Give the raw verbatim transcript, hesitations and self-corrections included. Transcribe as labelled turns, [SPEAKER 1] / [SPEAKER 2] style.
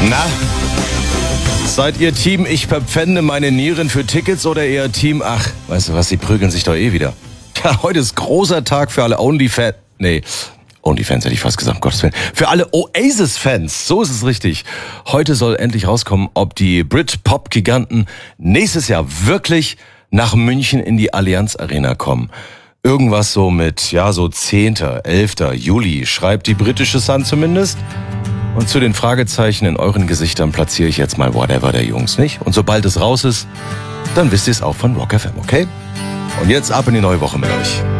[SPEAKER 1] Na, seid ihr Team Ich verpfände meine Nieren für Tickets oder eher Team Ach, weißt du was, sie prügeln sich doch eh wieder. Ja, heute ist großer Tag für alle Onlyfans. Nee, Onlyfans hätte ich fast gesagt, um Gottes Willen. Für alle Oasis-Fans, so ist es richtig. Heute soll endlich rauskommen, ob die Brit-Pop-Giganten nächstes Jahr wirklich nach München in die Allianz Arena kommen. Irgendwas so mit, ja, so zehnten, elften Juli, schreibt die britische Sun zumindest. Und zu den Fragezeichen in euren Gesichtern platziere ich jetzt mal Whatever der Jungs, nicht? Und sobald es raus ist, dann wisst ihr es auch von Rock F M, okay? Und jetzt ab in die neue Woche mit euch.